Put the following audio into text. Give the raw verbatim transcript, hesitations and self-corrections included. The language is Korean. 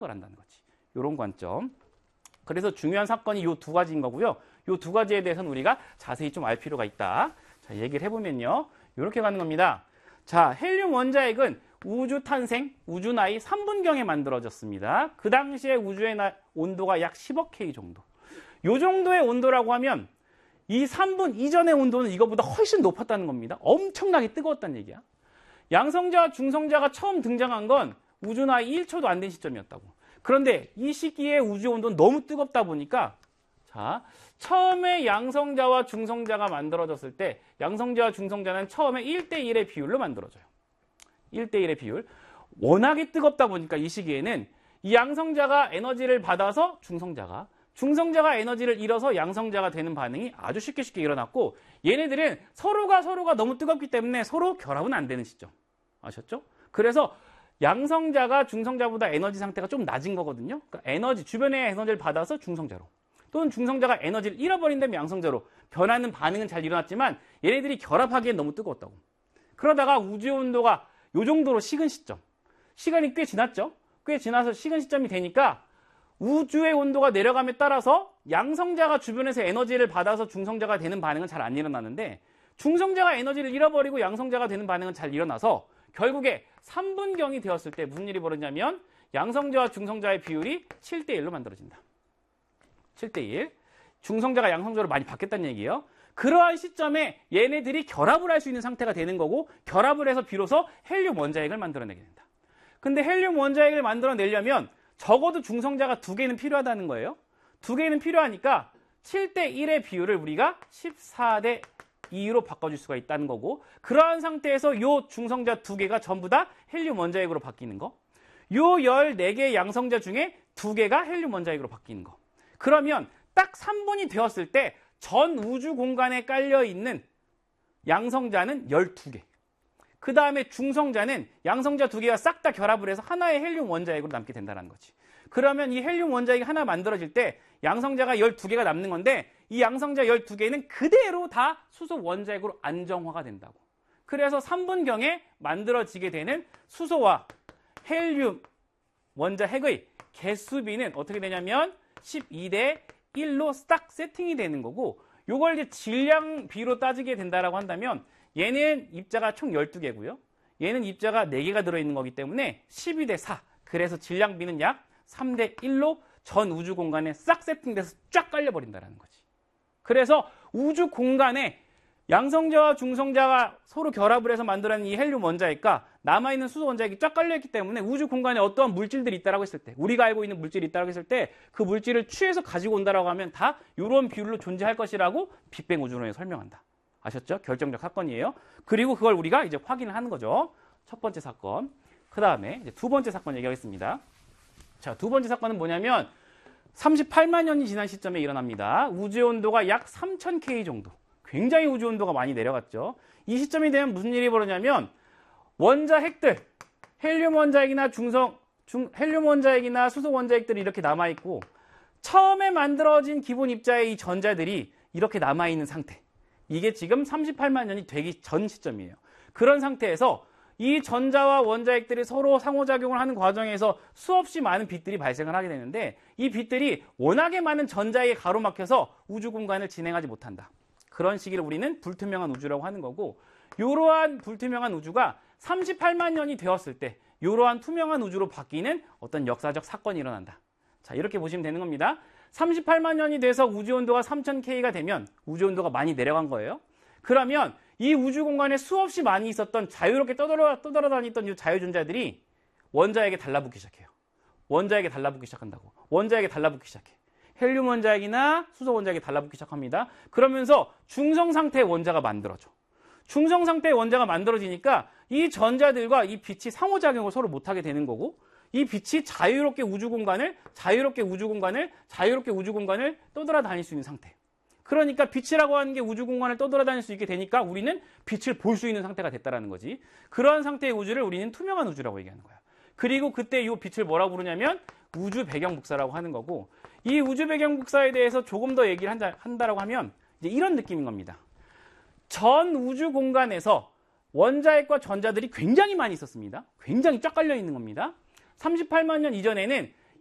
한다는 거지. 이런 관점. 그래서 중요한 사건이 이 두 가지인 거고요. 이 두 가지에 대해서는 우리가 자세히 좀 알 필요가 있다. 자, 얘기를 해보면요. 이렇게 가는 겁니다. 자, 헬륨 원자핵은 우주 탄생, 우주 나이 삼 분경에 만들어졌습니다. 그 당시에 우주의 나, 온도가 약 십억 켈빈 정도. 요 정도의 온도라고 하면 이 삼 분 이전의 온도는 이거보다 훨씬 높았다는 겁니다. 엄청나게 뜨거웠다는 얘기야. 양성자와 중성자가 처음 등장한 건 우주 나이 일 초도 안 된 시점이었다고. 그런데 이 시기에 우주 온도는 너무 뜨겁다 보니까 자, 처음에 양성자와 중성자가 만들어졌을 때 양성자와 중성자는 처음에 일 대 일의 비율로 만들어져요. 일 대 일의 비율. 워낙에 뜨겁다 보니까 이 시기에는 이 양성자가 에너지를 받아서 중성자가, 중성자가 에너지를 잃어서 양성자가 되는 반응이 아주 쉽게 쉽게 일어났고, 얘네들은 서로가 서로가 너무 뜨겁기 때문에 서로 결합은 안 되는 시점. 아셨죠? 그래서 양성자가 중성자보다 에너지 상태가 좀 낮은 거거든요. 그러니까 에너지, 주변의 에너지를 받아서 중성자로, 또는 중성자가 에너지를 잃어버린 다음에 양성자로 변하는 반응은 잘 일어났지만 얘네들이 결합하기엔 너무 뜨거웠다고. 그러다가 우주 온도가 요 정도로 식은 시점, 시간이 꽤 지났죠. 꽤 지나서 식은 시점이 되니까 우주의 온도가 내려감에 따라서 양성자가 주변에서 에너지를 받아서 중성자가 되는 반응은 잘 안 일어나는데, 중성자가 에너지를 잃어버리고 양성자가 되는 반응은 잘 일어나서 결국에 삼 분경이 되었을 때 무슨 일이 벌어지냐면 양성자와 중성자의 비율이 칠 대 일로 만들어진다. 칠 대 일. 중성자가 양성자로 많이 바뀌었다는 얘기예요. 그러한 시점에 얘네들이 결합을 할 수 있는 상태가 되는 거고, 결합을 해서 비로소 헬륨 원자핵을 만들어내게 된다. 근데 헬륨 원자핵을 만들어내려면 적어도 중성자가 두 개는 필요하다는 거예요. 두 개는 필요하니까 칠 대 일의 비율을 우리가 십사 대 이로 바꿔줄 수가 있다는 거고, 그러한 상태에서 이 중성자 두 개가 전부 다 헬륨 원자핵으로 바뀌는 거, 요 열네 개의 양성자 중에 두 개가 헬륨 원자핵으로 바뀌는 거. 그러면 딱 삼 분이 되었을 때 전 우주 공간에 깔려있는 양성자는 열두 개. 그 다음에 중성자는 양성자 두 개가 싹 다 결합을 해서 하나의 헬륨 원자핵으로 남게 된다는 거지. 그러면 이 헬륨 원자핵이 하나 만들어질 때 양성자가 열두 개가 남는 건데, 이 양성자 열두 개는 그대로 다 수소 원자핵으로 안정화가 된다고. 그래서 삼 분경에 만들어지게 되는 수소와 헬륨 원자핵의 개수비는 어떻게 되냐면 십이 대 일로 딱 세팅이 되는 거고, 요걸 이제 질량비로 따지게 된다라고 한다면 얘는 입자가 총 열두 개고요. 얘는 입자가 네 개가 들어있는 거기 때문에 십이 대 사. 그래서 질량비는 약 삼 대 일로 전 우주 공간에 싹 세팅돼서 쫙 깔려버린다는 거지. 그래서 우주 공간에 양성자와 중성자가 서로 결합을 해서 만들어낸 이 헬륨 원자핵과 남아있는 수소 원자핵이 쫙 깔려있기 때문에 우주 공간에 어떠한 물질들이 있다라고 했을 때, 우리가 알고 있는 물질이 있다라고 했을 때 그 물질을 취해서 가지고 온다라고 하면 다 이런 비율로 존재할 것이라고 빅뱅 우주론에 설명한다. 아셨죠? 결정적 사건이에요. 그리고 그걸 우리가 이제 확인을 하는 거죠. 첫 번째 사건. 그 다음에 이제 두 번째 사건 얘기하겠습니다. 자, 두 번째 사건은 뭐냐면 삼십팔만 년이 지난 시점에 일어납니다. 우주 온도가 약 삼천 켈빈 정도. 굉장히 우주 온도가 많이 내려갔죠. 이 시점이 되면 무슨 일이 벌어지냐면 원자핵들, 헬륨 원자핵이나 중성, 중, 헬륨 원자핵이나 수소 원자핵들이 이렇게 남아있고, 처음에 만들어진 기본 입자의 이 전자들이 이렇게 남아있는 상태. 이게 지금 삼십팔만 년이 되기 전 시점이에요. 그런 상태에서 이 전자와 원자핵들이 서로 상호작용을 하는 과정에서 수없이 많은 빛들이 발생을 하게 되는데, 이 빛들이 워낙에 많은 전자에 가로막혀서 우주 공간을 진행하지 못한다. 그런 시기를 우리는 불투명한 우주라고 하는 거고, 이러한 불투명한 우주가 삼십팔만 년이 되었을 때 이러한 투명한 우주로 바뀌는 어떤 역사적 사건이 일어난다. 자, 이렇게 보시면 되는 겁니다. 삼십팔만 년이 돼서 우주 온도가 삼천 켈빈가 되면 우주 온도가 많이 내려간 거예요. 그러면 이 우주 공간에 수없이 많이 있었던 자유롭게 떠돌아, 떠돌아다니던 이 자유존재들이 원자핵에 달라붙기 시작해요. 원자핵에 달라붙기 시작한다고. 원자핵에 달라붙기 시작해. 헬륨 원자핵이나 수소 원자핵에 달라붙기 시작합니다. 그러면서 중성 상태의 원자가 만들어져. 중성 상태의 원자가 만들어지니까 이 전자들과 이 빛이 상호작용을 서로 못하게 되는 거고, 이 빛이 자유롭게 우주 공간을, 자유롭게 우주 공간을, 자유롭게 우주 공간을 떠돌아다닐 수 있는 상태. 그러니까 빛이라고 하는 게 우주 공간을 떠돌아다닐 수 있게 되니까 우리는 빛을 볼 수 있는 상태가 됐다라는 거지. 그러한 상태의 우주를 우리는 투명한 우주라고 얘기하는 거야. 그리고 그때 이 빛을 뭐라고 부르냐면 우주 배경 복사라고 하는 거고, 이 우주 배경 복사에 대해서 조금 더 얘기를 한다, 한다라고 하면 이제 이런 느낌인 겁니다. 전 우주 공간에서 원자핵과 전자들이 굉장히 많이 있었습니다. 굉장히 쫙 깔려 있는 겁니다. 삼십팔만 년 이전에는